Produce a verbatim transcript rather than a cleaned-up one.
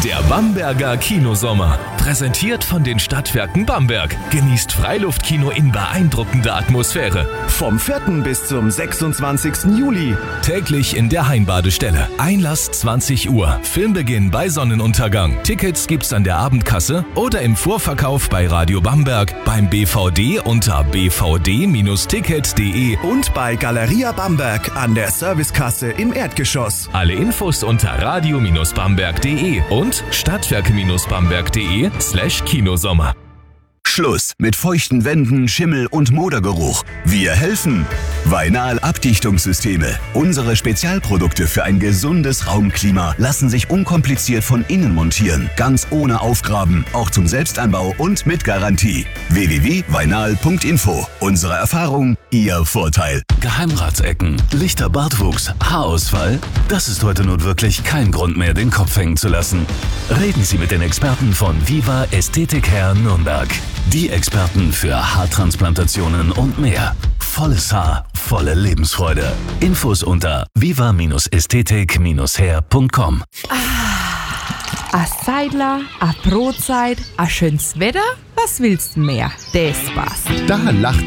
Der Bamberger Kinosommer. Präsentiert von den Stadtwerken Bamberg. Genießt Freiluftkino in beeindruckender Atmosphäre. Vom vierten bis zum sechsundzwanzigsten Juli. Täglich in der Heimbadestelle. Einlass zwanzig Uhr. Filmbeginn bei Sonnenuntergang. Tickets gibt's an der Abendkasse oder im Vorverkauf bei Radio Bamberg, beim B V D unter b v d Bindestrich ticket punkt d e und bei Galeria Bamberg an der Servicekasse im Erdgeschoss. Alle Infos unter radio Bamberg punkt d e und stadtwerke Bamberg punkt d e slash Kinosommer. Schluss mit feuchten Wänden, Schimmel und Modergeruch. Wir helfen. Vainal Abdichtungssysteme. Unsere Spezialprodukte für ein gesundes Raumklima lassen sich unkompliziert von innen montieren. Ganz ohne Aufgraben. Auch zum Selbstanbau und mit Garantie. w w w punkt vainal punkt info. Unsere Erfahrung, Ihr Vorteil. Geheimratsecken, lichter Bartwuchs, Haarausfall? Das ist heute nun wirklich kein Grund mehr, den Kopf hängen zu lassen. Reden Sie mit den Experten von Viva Ästhetik Hair Nürnberg. Die Experten für Haartransplantationen und mehr. Volles Haar, volle Lebensfreude. Infos unter viva Ästhetik hair punkt com. A Seidler, a Brotzeit, a schönes Wetter, was willst du mehr? Das passt. Da lacht